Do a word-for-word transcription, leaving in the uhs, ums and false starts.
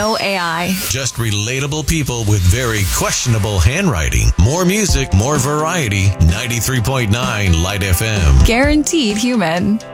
No A I. Just relatable people with very questionable handwriting. More music, more variety. ninety-three point nine Light F M. Guaranteed human.